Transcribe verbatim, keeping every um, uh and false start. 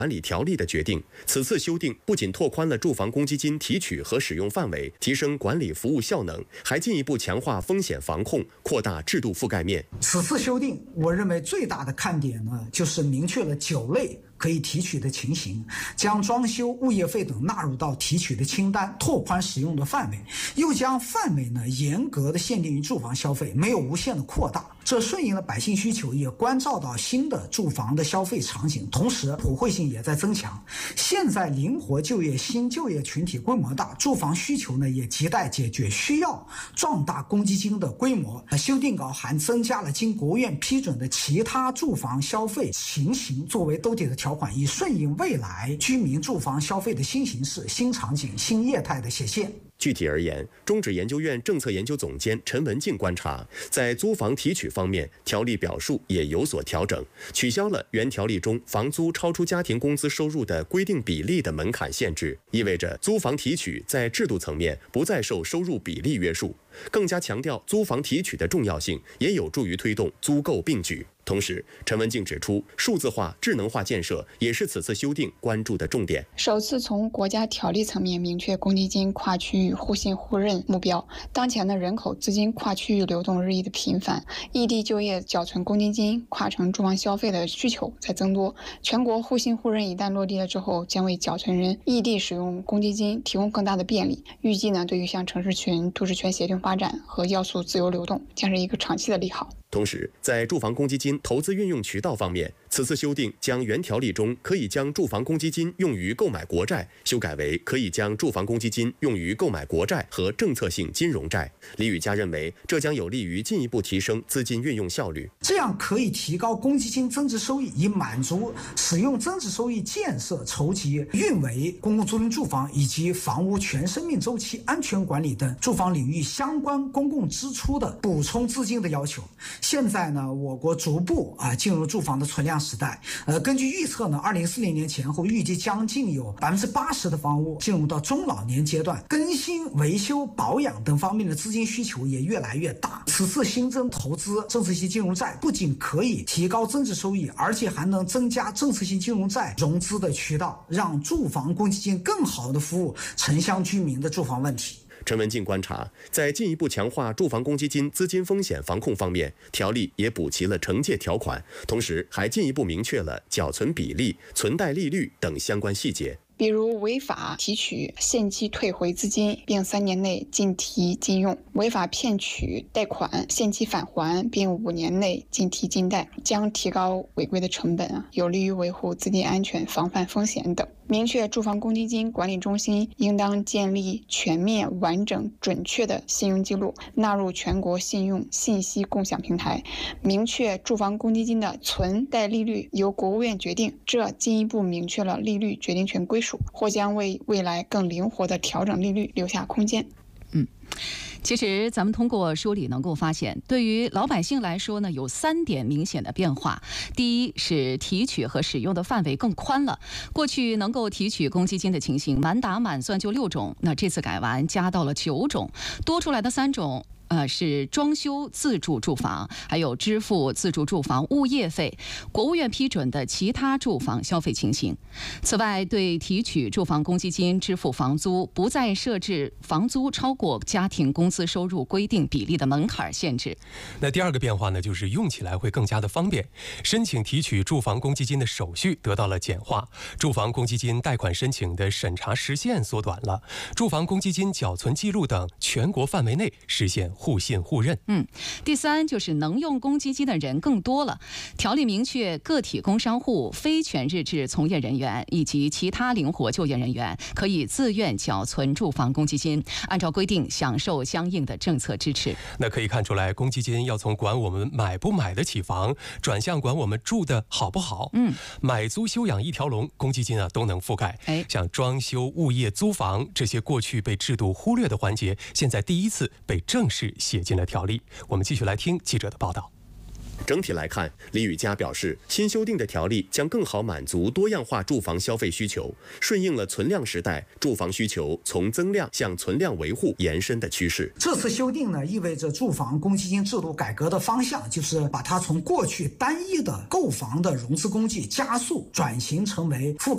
管理条例的决定。此次修订不仅拓宽了住房公积金提取和使用范围，提升管理服务效能，还进一步强化风险防控，扩大制度覆盖面。 此次修订，我认为最大的看点呢，就是明确了九类可以提取的情形，将装修、物业费等纳入到提取的清单，拓宽使用的范围，又将范围呢严格的限定于住房消费，没有无限的扩大。这顺应了百姓需求，也关照到新的住房的消费场景，同时普惠性也在增强。现在灵活就业、新就业群体规模大，住房需求呢也亟待解决，需要壮大公积金的规模。修订稿还增加了经国务院批准的其他住房消费情形作为兜底的条款，以顺应未来居民住房消费的新形势、新场景、新业态的显现。 具体而言，中指研究院政策研究总监陈文静观察，在租房提取方面，条例表述也有所调整，取消了原条例中房租超出家庭工资收入的规定比例的门槛限制，意味着租房提取在制度层面不再受收入比例约束，更加强调租房提取的重要性，也有助于推动租购并举。同时，陈文静指出，数字化、智能化建设也是此次修订关注的重点。 首次从国家条例层面明确公积金跨区域互信互认目标。当前的人口资金跨区域流动日益的频繁，异地就业缴存公积金、跨城住房消费的需求在增多。全国互信互认一旦落地了之后，将为缴存人异地使用公积金提供更大的便利。预计呢，对于像城市群、都市圈协同发展和要素自由流动，将是一个长期的利好。 同时，在住房公积金投资运用渠道方面，此次修订将原条例中可以将住房公积金用于购买国债修改为可以将住房公积金用于购买国债和政策性金融债。李宇嘉认为，这将有利于进一步提升资金运用效率， 这样可以提高公积金增值收益，以满足使用增值收益建设、筹集、运维公共租赁住房以及房屋全生命周期安全管理等住房领域相关公共支出的补充资金的要求。现在呢，我国逐步啊进入住房的存量时代。呃，根据预测呢，二零四零年前后，预计将近有百分之八十的房屋进入到中老年阶段，更新、维修、保养等方面的资金需求也越来越大。此次新增投资政策性金融债，不仅可以提高增值收益，而且还能增加政策性金融债融资的渠道，让住房公积金更好地服务城乡居民的住房问题。 陈文静观察，在进一步强化住房公积金资金风险防控方面，条例也补齐了惩戒条款，同时还进一步明确了缴存比例、存贷利率等相关细节。 比如违法提取限期退回资金并三年内禁提禁用，违法骗取贷款限期返还并五年内禁提禁贷，将提高违规的成本啊，有利于维护资金安全、防范风险等。明确住房公积金管理中心应当建立全面、完整、准确的信用记录，纳入全国信用信息共享平台。明确住房公积金的存贷利率由国务院决定，这进一步明确了利率决定权归属，或将为未来更灵活的调整利率留下空间。 嗯。其实咱们通过梳理能够发现，对于老百姓来说呢，有三点明显的变化。第一是提取和使用的范围更宽了，过去能够提取公积金的情形满打满算就六种，那这次改完加到了九种，多出来的三种呃，是装修自住住房，还有支付自住住房物业费，国务院批准的其他住房消费情形。此外，对提取住房公积金支付房租，不再设置房租超过家庭工资收入规定比例的门槛限制。 那第二个变化呢，就是用起来会更加的方便，申请提取住房公积金的手续得到了简化，住房公积金贷款申请的审查时限缩短了，住房公积金缴存记录等全国范围内实现互信互认。 嗯，第三就是能用公积金的人更多了。条例明确，个体工商户、非全日制从业人员以及其他灵活就业人员可以自愿缴存住房公积金，按照规定享受相应的政策支持。 那可以看出来，公积金要从管我们买不买得起房，转向管我们住的好不好。 嗯， 买租休养一条龙，公积金啊都能覆盖。 哎， 像装修、物业、租房这些过去被制度忽略的环节，现在第一次被正式写进了条例。我们继续来听记者的报道。 整体来看，李宇嘉表示，新修订的条例将更好满足多样化住房消费需求，顺应了存量时代住房需求从增量向存量维护延伸的趋势。 这次修订呢，意味着住房公积金制度改革的方向就是把它从过去单一的购房的融资工具加速转型成为覆盖